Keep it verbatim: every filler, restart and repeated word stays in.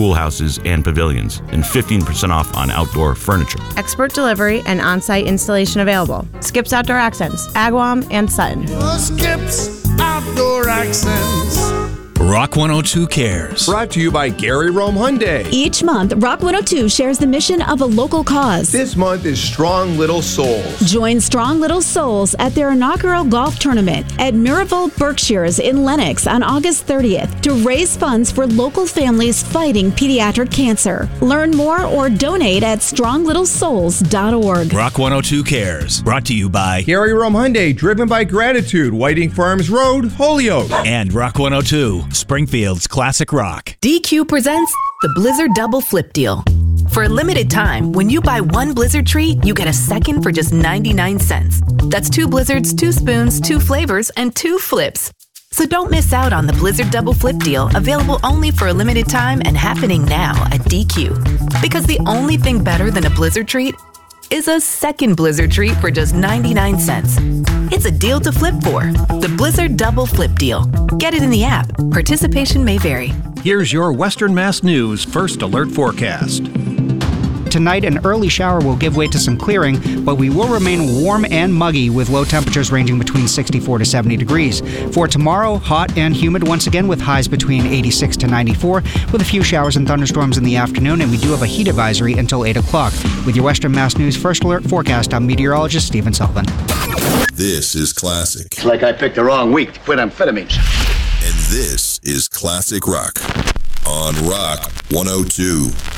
pool houses and pavilions, and fifteen percent off on outdoor furniture. Expert delivery and on-site installation available. Skips Outdoor Accents, Agawam and Sutton. Skips Outdoor Accents. Rock one oh two Cares. Brought to you by Gary Rome Hyundai. Each month, Rock one oh two shares the mission of a local cause. This month is Strong Little Souls. Join Strong Little Souls at their inaugural golf tournament at Miraval Berkshires in Lenox on August thirtieth to raise funds for local families fighting pediatric cancer. Learn more or donate at strong little souls dot org. Rock one oh two Cares. Brought to you by Gary Rome Hyundai, driven by gratitude. Whiting Farms Road, Holyoke. And Rock one oh two, Springfield's classic rock. D Q presents the Blizzard Double Flip Deal. For a limited time, when you buy one Blizzard treat, you get a second for just ninety-nine cents. That's two Blizzards, two spoons, two flavors, and two flips. So don't miss out on the Blizzard Double Flip Deal, available only for a limited time and happening now at D Q. Because the only thing better than a Blizzard treat is a second Blizzard treat for just ninety-nine cents. It's a deal to flip for. The Blizzard Double Flip Deal. Get it in the app. Participation may vary. Here's your Western Mass News First Alert Forecast. Tonight, an early shower will give way to some clearing, but we will remain warm and muggy with low temperatures ranging between sixty-four to seventy degrees. For tomorrow, hot and humid once again with highs between eighty-six to ninety-four, with a few showers and thunderstorms in the afternoon, and we do have a heat advisory until eight o'clock. With your Western Mass News First Alert Forecast, I'm meteorologist Stephen Sullivan. This is classic. It's like I picked the wrong week to quit amphetamines. And this is Classic Rock on Rock one oh two.